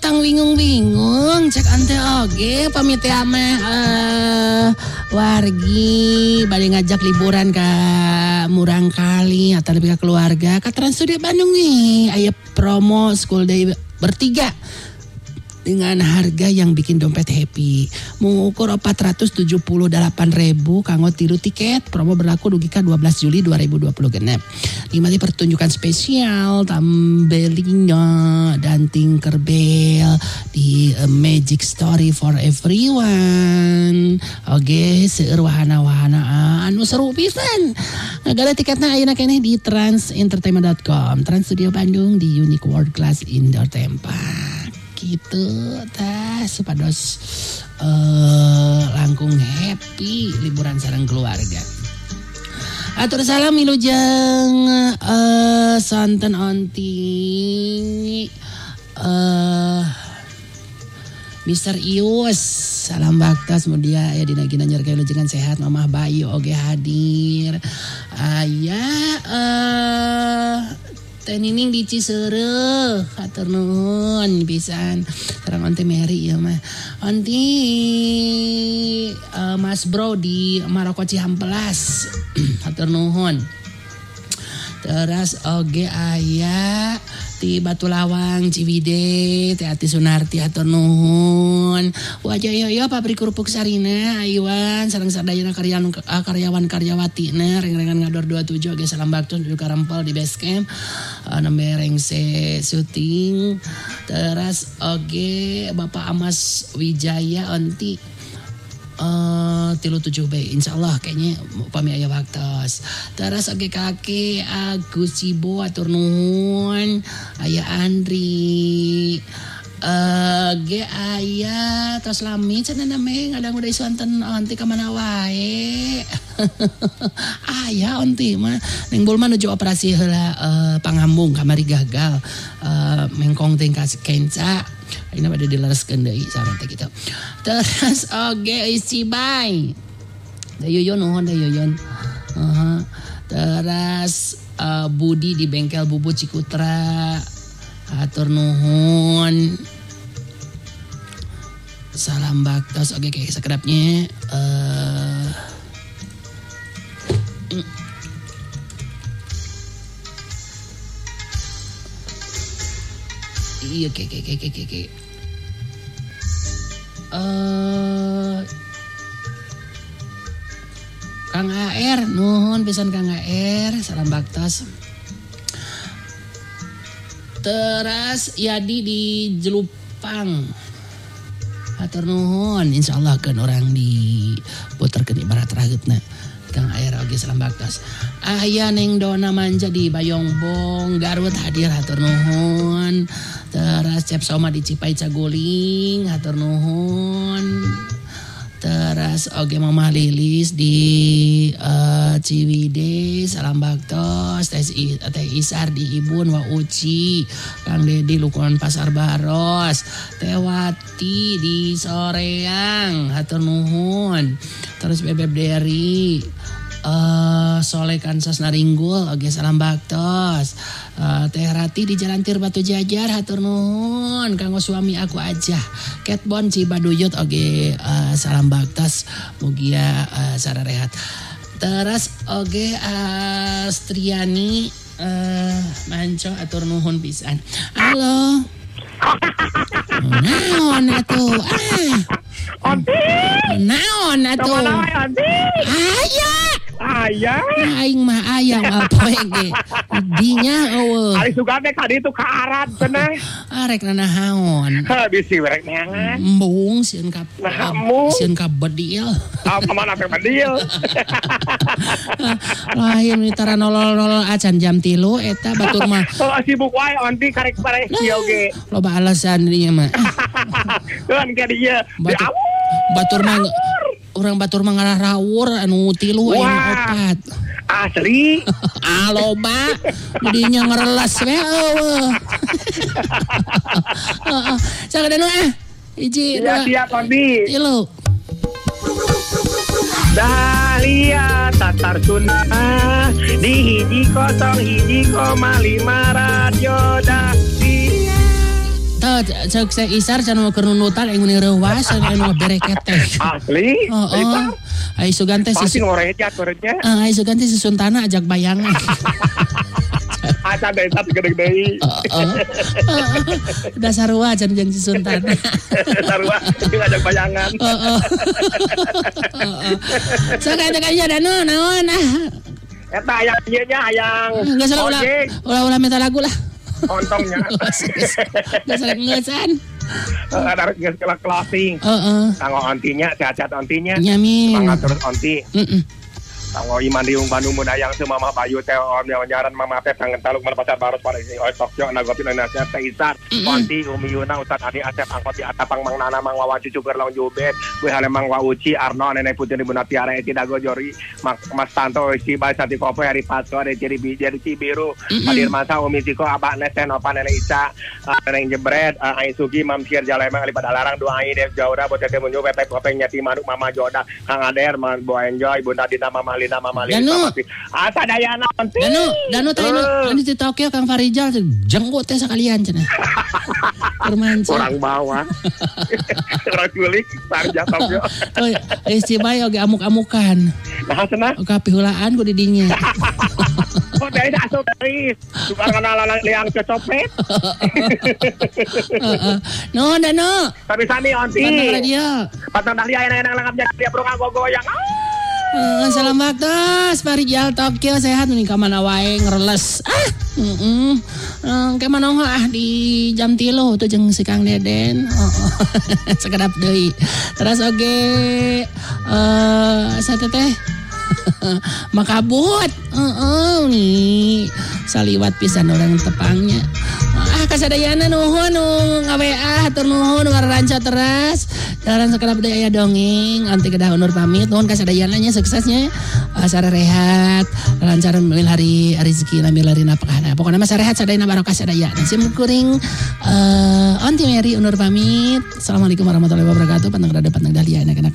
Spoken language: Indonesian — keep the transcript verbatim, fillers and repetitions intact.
tang bingung-bingung cek ante oge pamit teh mah uh, wargi bade ngajak liburan ka Murang Kali atau lebih ke keluarga ka Trans Studio Bandung nih aya promo school day bertiga dengan harga yang bikin dompet happy. Mengukur empat ratus tujuh puluh delapan ribu kanggo tilu tiket. Promo berlaku dugi ka dua belas Juli dua ribu dua puluh genep. Dimana pertunjukan spesial Tambelina dan Tinkerbell di A Magic Story for Everyone. Oke, seueur wahana-wahana anu seru pisan. Ngagala tiketna ayeuna keneh di trans entertainment dot com. Trans Studio Bandung di Unique World Class Indoor Tempat. Gitu tah supados uh, langkung happy liburan sareng keluarga. Atur salam wilujeng uh, santen onti uh, Mister Ius salam baktas mudia aya dina ginanjar kawilujengan sehat Mamah Bayu oge hadir aya uh, Teh Nining di Ciseureuh, hatur nuhun pisan. Sareng Onti Mary ya mah. Onti uh, Mas Bro di Maroko Cihampelas, hatur nuhun. Terus oge aya di Batu Lawang Ciwidey Teh Ati Sunarti hatur nuhun. Wajah yoyo pabrik kerupuk Sarina Aywan sareng sadayana karyawan karyawan karyawatina reng-rengan ngador dua puluh tujuh oge salam baktus juga rempel di base camp nembe rengse syuting. Terus oge Bapak Amas Wijaya onti Uh, tilu tujuh B insyaallah kayaknya upami aya waktos. Terus oge kaki Agus Cibo atur nuhun aya Andri uh, ge aya tos lami cenah me ngadang udah isonten onti ka mana wae. Aya onti mah ning Bulma nuju operasi heula uh, pangambung kamari gagal uh, mengkong teh ka kenca. Ini pada dilereskeun deui sareng teh kitu. Terus oge isi bay. Da Yuyun nuhun da Yuyun. Uh-huh. Terus uh, Budi di bengkel Bubut Cikutra. Hatur nuhun. Salam baktos oge kayak sakedapnya uh, Iya ke ke ke ke ke ke. Eh Kang A R nuhun pisan Kang A R salam baktos. Teras Yadi di Jelupang. Hatur nuhun insyaallah keun orang di puterkeun ibarat rageutna. Kang A R oge salam baktos. Aya Neng Dona Manja di Bayongbong Garut hadir hatur nuhun. Teras Cep Soma di Cipai Caguling hatur nuhun. Teras oge Mamah Lilis di uh, Ciwidey salam baktos. Teh Teh Isar di Ibun Wa Uci. Kang Dedi Lukuan Pasar Baros. Teh Wati di Soreang hatur nuhun. Terus Bebeb Deri Uh, Soleh Kansas Naringgul oge salam baktos. uh, Teh Rati di Jalan Tir Batu Jajar hatur nuhun kanggo suami aku aja. Catbon Cibaduyut oge uh, salam baktos mugia uh, sararehat. Terus oge uh, Striani uh, Manco atur nuhun pisan. Halo. Naon atuh? Ah. Onti. Naon atuh? Aya. Aya. Aing mah aya mah poe ge. Dinya eueuh. Ari sugande ka ditu ka Arab cenah. Arek nanahaon. Ha bisi werek neangan. Embung sieun ka. Nah, sieun ka bedil. Ah mana teh bedil. Lain mitara nolol-nolol acan jam tilu eta batur mah. Oh sibuk wae onti karek barek kieu ge. Loba alasan dinya mah. Kan ka dieu. Batur, batur mah urang batur mah ngarah rawur anu tilu anu opat. Asli. Ah loba. Dinya ngerelas we eueuh. Heeh. Sakadana ah. Hiji dua. Siap onti. Tilu. Dahlia Tatar Sunda di hiji kosong hiji koma lima radio Dahlia. Tah ceuk saya isar can keur nunutan aing meni reuwas anu bereket teh. Asli. Heeh. Ai sugan teh Pasti si ngoreja koretnya. Ai sugan teh si Suntana ajak bayangan. Acan desa gede deui. Udah sarua can jeung si Suntana. Sarua ngajak bayangan. Heeh. Heeh. Sok eta kaya danu naon ah. Eta hayang ieu nya hayang. Geus ulah ulah minta lagu lah. Ontongnya. Geus rek ngeusan. Ada geus closing. Heeh. Kanggo ontinya, sehat-sehat ontinya. Nyamin. Semangat terus onti. Heeh. Kanggo Iman Diung Bandung Mudayang teu Mama Bayu teh om nyaran Mama teh kangen taluk mana pasar baros pada sini oi Tokyo nagopi Indonesia teh Isar. Onti Umi Yuna Ustaz Adi Asep angkot di atapang Mang Nana Mang Wawan cucu keur lawan Jubet. Gue hale Mang Wauci Arno Nenek Putri Bunda Tiara Eti Dago Jori Mas Tanto si Bay Sati Kopo Hari Paso ada ciri biji dari Cibiru. Hadir masa Umi Siko Abah Nesen Opa Nenek Ica Nenek Jebret Ain Sugi Mam Sir Jalemang Lipat Alarang Dua Ain Dev Jaura Botete Munjo Pepe Kopeng Nyati Manuk Mama Joda Kang Ader Man Bo Enjoy Bunda Dina Mama Lina Mama Lina Danu. Asa Dayana onti. Danu, Danu teh uh. anu di Tokyo Kang Farijal jenggot teh sakalian cenah. Permanca. Orang bawah. Orang culik sarja Tokyo. Oh, isi bae oge amuk-amukan. Nah cenah. Kapihulaan ku di dinya. Oh dari asup teuis. Tukang kenal liang cecopet. Heeh. No, Danu. Tapi sami onti. Pantang radio. Pantang dahlia enak-enak langap jadi dia burung gogoyang. Uh, salam waktu, Farijal Tokyo sehat nih kamana wae ngereles. Ah, heeh. Uh, ke mana ah di jam tilu tuh jeung si Kang Deden. Oh, oh. Sekedap deui. Terus oge eh sate teh makabut. Heeh uh, uh, nih. Saliwat pisan orang tepangnya. Ah kasadayana nuhun nu ngawe ah hatur nuhun ngaranca teras. Dalam sekedap deui aya dongeng anti kedah undur pamit nuhun kasadayana nya suksesnya uh, sare rehat lancar mil hari rezeki lamil hari napakana pokona mah sarehat sadayana barokah sadayana sim kuring uh, anti Mary undur pamit. Assalamualaikum warahmatullahi wabarakatuh. Pantang rada pantang dahlia anak-anak